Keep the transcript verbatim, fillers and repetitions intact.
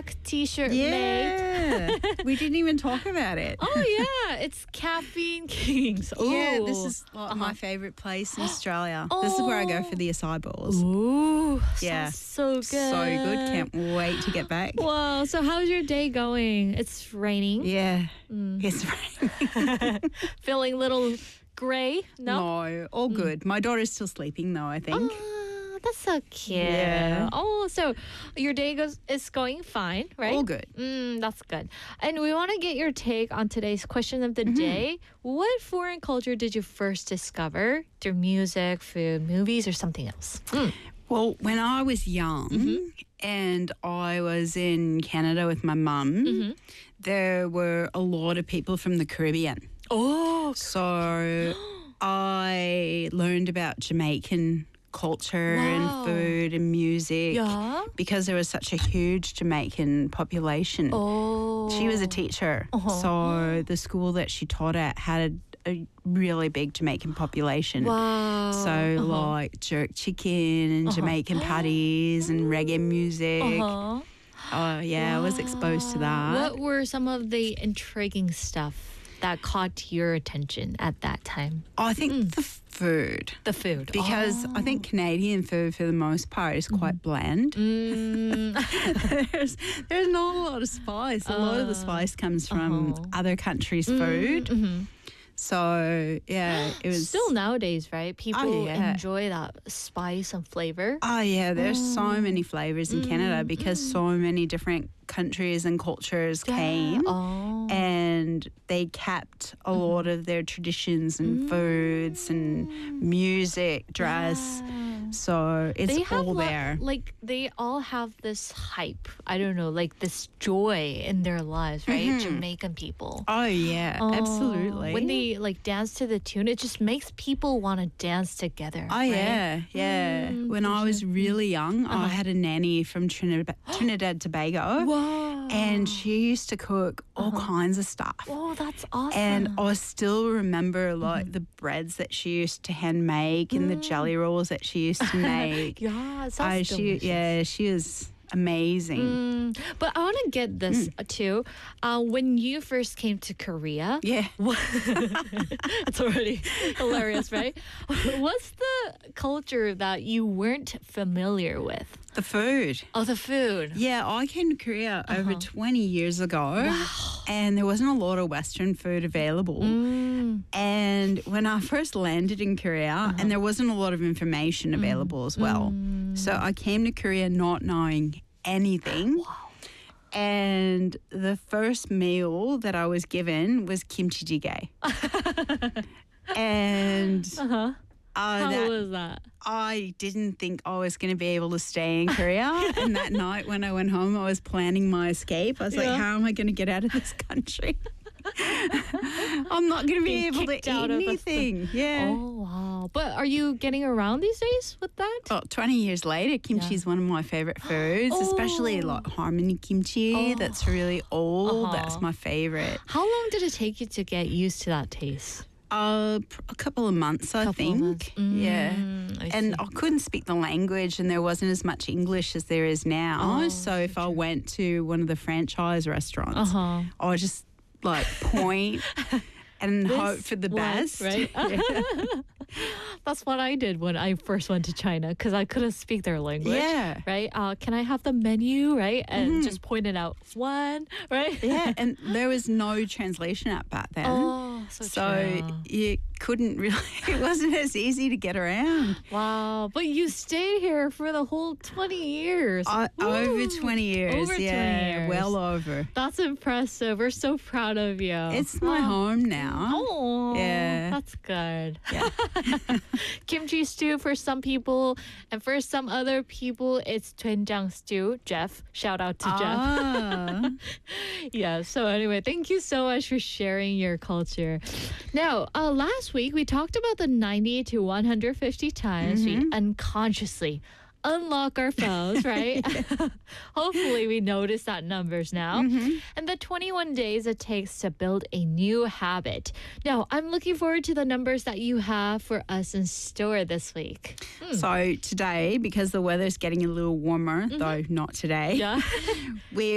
black t-shirt made. Yeah. We didn't even talk about it. Oh, yeah. It's Caffeine Kings. Yeah, Ooh. this is like my favourite place in Australia. Oh. This is where I go for the acai bowls. Ooh. Yeah. Sounds so good. So good. Can't wait to get back. Wow. So how's your day going? It's raining. Yeah. Mm. It's raining. Feeling a little gray? No? No, all good. My daughter's still sleeping though, I think. Oh, that's so cute. Yeah. Oh, so your day goes is going fine, right? All good. Mm, that's good. And we want to get your take on today's question of the Mm-hmm. day. What foreign culture did you first discover through music, food, movies, or something else? Mm. Well, when I was young Mm-hmm. and I was in Canada with my mum, Mm-hmm. there were a lot of people from the Caribbean. Oh, So I learned about Jamaican culture Wow. and food and music yeah. because there was such a huge Jamaican population. Oh. She was a teacher, Uh-huh. so the school that she taught at had a, a really big Jamaican population. Wow. So uh-huh. like jerk chicken and Jamaican patties and reggae music. Uh-huh. Oh yeah, I was exposed to that. What were some of the intriguing stuff that caught your attention at that time? Oh, I think the food. The food. Because I think Canadian food, for the most part, is quite bland. Mm. there's there's not a lot of spice. A lot of the spice comes from uh-huh. other countries' food. Mhm. So yeah, it was Still nowadays, right? People yeah. enjoy that spice and flavor. Oh yeah, there's so many flavors in Canada because so many different countries and cultures came. Oh. And they kept a lot of their traditions and foods and music, dress. So it's They have all lo- there. like they all have this hype. I don't know, like this joy in their lives, right? Jamaican people. Oh yeah, Oh, absolutely. When they like dance to the tune, it just makes people want to dance together. Oh right? yeah, yeah. Mm, when I was really young, I had a nanny from Trinidad, Trinidad Tobago, Whoa. and she used to cook all kinds of stuff. Oh, that's awesome. And I still remember like the breads that she used to hand make and the jelly rolls that she used to make. yeah, it sounds I, she, delicious. yeah, she was amazing. Mm, but I want to get this too. Uh, when you first came to Korea, Yeah. it's already hilarious, right? What's the culture that you weren't familiar with? The food. Oh, the food. Yeah, I came to Korea over twenty years ago, and there wasn't a lot of Western food available. Mm. And when I first landed in Korea, and there wasn't a lot of information available as well. So I came to Korea not knowing anything. And the first meal that I was given was kimchi jjigae. and Uh-huh. uh, How that, was that? I didn't think I was going to be able to stay in Korea. And that night when I went home, I was planning my escape. I was Yeah. like, how am I going to get out of this country? I'm not going to be Being able to kicked eat out of the- anything. Yeah. Oh, wow. But are you getting around these days with that? Oh, twenty years later, kimchi is one of my favorite foods, especially Oh. like harmony kimchi. That's really old. Uh-huh. That's my favorite. How long did it take you to get used to that taste? Uh, pr- a couple of months, I Couple of think. months. Yeah. Mm, I And see. I couldn't speak the language, and there wasn't as much English as there is now. Oh, so if I went to one of the franchise restaurants, Uh-huh. I would just like point and hope for the one, best. right? Yeah. That's what I did when I first went to China because I couldn't speak their language. Yeah. Right? Uh, can I have the menu? Right? And just pointed out one, right? Yeah, and there was no translation app back then. Oh, so, So true. you couldn't really, it wasn't as easy to get around. Wow. But you stayed here for the whole twenty years. I, over Woo. twenty years. Over twenty yeah, years. well over. That's impressive. We're so proud of you. It's my home now. Oh, Yeah. that's good. Yeah. Kimchi stew for some people, and for some other people, it's doenjang stew. Jeff, shout out to Jeff. Ah. Yeah. So anyway, thank you so much for sharing your culture. Now, uh, last week we talked about the ninety to one hundred fifty times we unconsciously unlock our phones, right? Hopefully we notice that numbers now. And the twenty-one days it takes to build a new habit. Now, I'm looking forward to the numbers that you have for us in store this week. So today, because the weather's getting a little warmer, though not today, Yeah. we